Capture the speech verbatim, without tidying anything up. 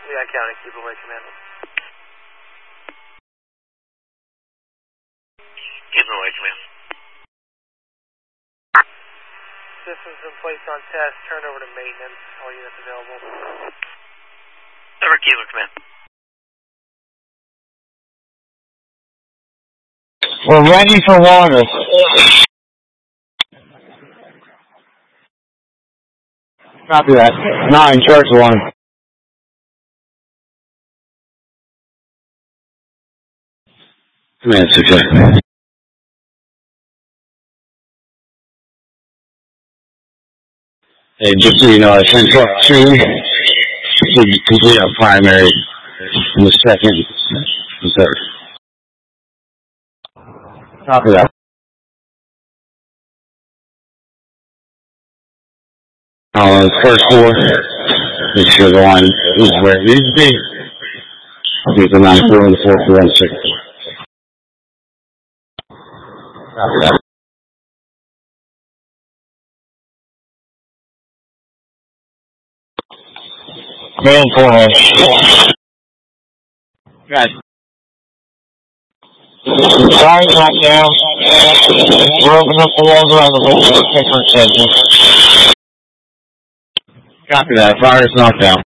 Leon County, keep away, command. Keep away, command. Systems in place on test, turn over to maintenance, all units available. Over Kilo, command. We're ready for water. Copy that. Nine, charge one. Command six. Hey, just so you know, I sent truck two to complete our primary in the second and third. Copy that. Uh, first floor, make sure the line is where it needs to be. There's the nine four and the four four and six four. Copy that. Main four. Guys. Sorry, not now. We're opening up the walls around the whole different center. Copy that. Fire is knocked down.